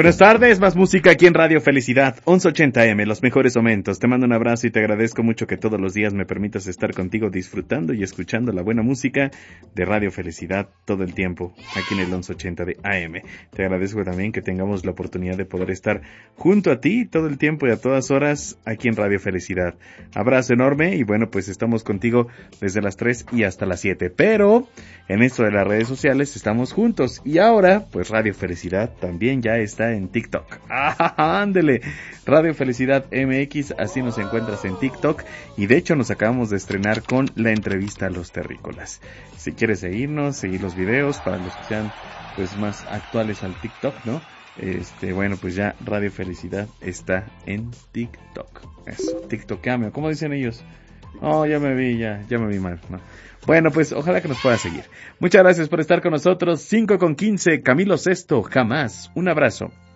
Buenas tardes, más música aquí en Radio Felicidad, 1180M, los mejores momentos. Te mando un abrazo y te agradezco mucho que todos los días me permitas estar contigo disfrutando y escuchando la buena música de Radio Felicidad todo el tiempo, aquí en el 1180 de AM. Te agradezco también que tengamos la oportunidad de poder estar junto a ti todo el tiempo y a todas horas aquí en Radio Felicidad. Abrazo enorme y bueno, pues estamos contigo desde las 3 y hasta las 7, pero en esto de las redes sociales estamos juntos y ahora pues Radio Felicidad también ya está en TikTok. Ándele, Radio Felicidad MX, así nos encuentras en TikTok y de hecho nos acabamos de estrenar con la entrevista a los terrícolas. Si quieres seguirnos, seguir los videos para los que sean pues más actuales al TikTok, ¿no? Bueno, pues ya Radio Felicidad está en TikTok. Eso, TikTokame, ¿cómo dicen ellos? Oh, ya me vi mal, ¿no? Bueno, pues ojalá que nos pueda seguir. Muchas gracias por estar con nosotros. 5:15, Camilo Sesto, jamás. Un abrazo.